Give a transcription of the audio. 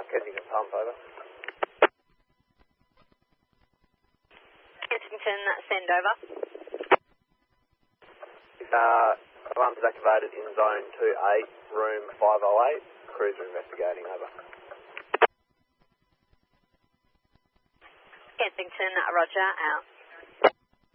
Kensington Pump, over. Kensington, send over. Alarms activated in zone 28, room 508. Cruiser investigating, over. Kensington, roger, out.